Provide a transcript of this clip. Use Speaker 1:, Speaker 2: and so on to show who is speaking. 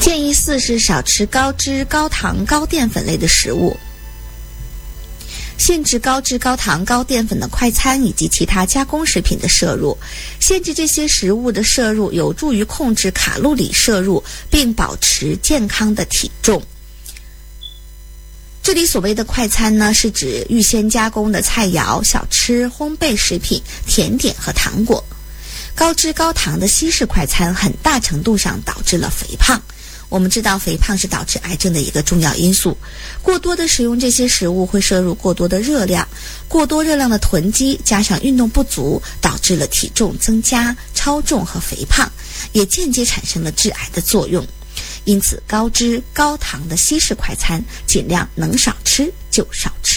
Speaker 1: 建议4是少吃高脂、高糖、高淀粉类的食物。限制高脂、高糖、高淀粉的快餐以及其他加工食品的摄入，限制这些食物的摄入有助于控制卡路里摄入，并保持健康的体重。这里所谓的快餐呢，是指预先加工的菜肴、小吃、烘焙食品、甜点和糖果。高脂高糖的西式快餐很大程度上导致了肥胖。我们知道肥胖是导致癌症的一个重要因素，过多的食用这些食物会摄入过多的热量，过多热量的囤积加上运动不足，导致了体重增加、超重和肥胖，也间接产生了致癌的作用。因此高脂高糖的西式快餐尽量能少吃就少吃。